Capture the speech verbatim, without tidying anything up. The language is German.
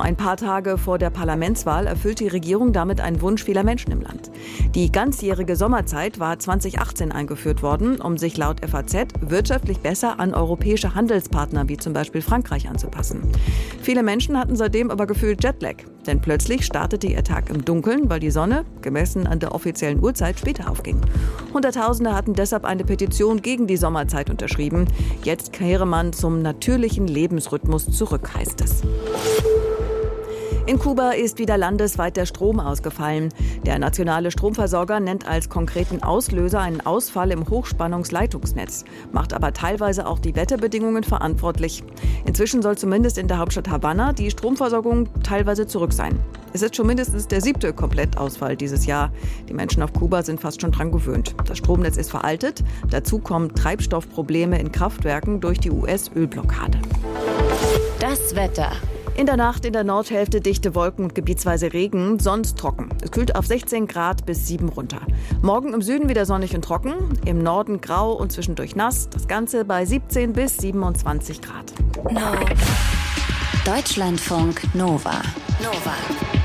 Nur ein paar Tage vor der Parlamentswahl erfüllt die Regierung damit einen Wunsch vieler Menschen im Land. Die ganzjährige Sommerzeit war zweitausendachtzehn eingeführt worden, um sich laut F A Z wirtschaftlich besser an europäische Handelspartner wie zum Beispiel Frankreich anzupassen. Viele Menschen hatten seitdem aber gefühlt Jetlag. Denn plötzlich startete ihr Tag im Dunkeln, weil die Sonne, gemessen an der offiziellen Uhrzeit, später aufging. Hunderttausende hatten deshalb eine Petition gegen die Sommerzeit unterschrieben. Jetzt kehre man zum natürlichen Lebensrhythmus zurück, heißt es. In Kuba ist wieder landesweit der Strom ausgefallen. Der nationale Stromversorger nennt als konkreten Auslöser einen Ausfall im Hochspannungsleitungsnetz, macht aber teilweise auch die Wetterbedingungen verantwortlich. Inzwischen soll zumindest in der Hauptstadt Havanna die Stromversorgung teilweise zurück sein. Es ist schon mindestens der siebte Komplettausfall dieses Jahr. Die Menschen auf Kuba sind fast schon dran gewöhnt. Das Stromnetz ist veraltet. Dazu kommen Treibstoffprobleme in Kraftwerken durch die U S-Ölblockade. Das Wetter. In der Nacht in der Nordhälfte dichte Wolken und gebietsweise Regen, sonst trocken. Es kühlt auf sechzehn Grad bis sieben runter. Morgen im Süden wieder sonnig und trocken, im Norden grau und zwischendurch nass. Das Ganze bei siebzehn bis siebenundzwanzig Grad. No. Deutschlandfunk Nova. Nova.